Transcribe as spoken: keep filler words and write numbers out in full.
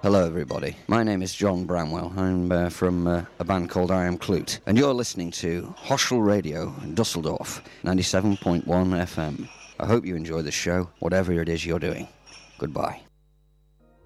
Hello everybody, my name is John Bramwell. I'm uh, from uh, a band called I Am Clute, and you're listening to Hoschel Radio in Dusseldorf, ninety-seven point one F M. I hope you enjoy the show, whatever it is you're doing. Goodbye.